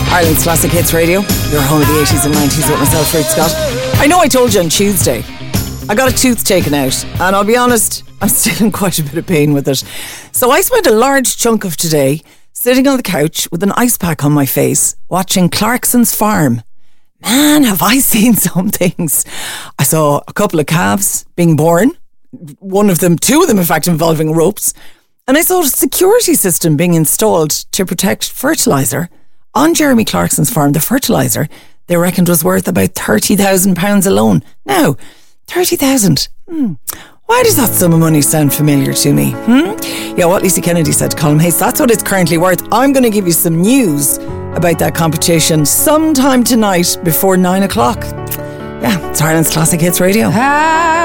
Ireland's Classic Hits Radio, your home of the 80s and 90s with myself, Ruth Scott. I know I told you on Tuesday, I got a tooth taken out, and I'll be honest, I'm still in quite a bit of pain with it. So I spent a large chunk of today sitting on the couch with an ice pack on my face, watching Clarkson's Farm. Man, have I seen some things. I saw a couple of calves being born, two of them in fact involving ropes, and I saw a security system being installed to protect fertiliser. On Jeremy Clarkson's farm, the fertiliser, they reckoned was worth about £30,000 alone. Now, 30,000. Why does that sum of money sound familiar to me? Yeah, what Lisa Kennedy said to Colin Hayes, that's what it's currently worth. I'm going to give you some news about that competition sometime tonight before 9 o'clock. Yeah, it's Ireland's Classic Hits Radio.